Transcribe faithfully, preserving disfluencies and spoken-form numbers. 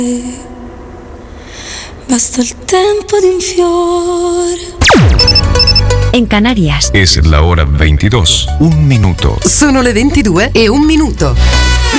Basta il tempo di un fiore. En Canarias es la hora veintidós, un minuto. Sono le ventidue e un minuto.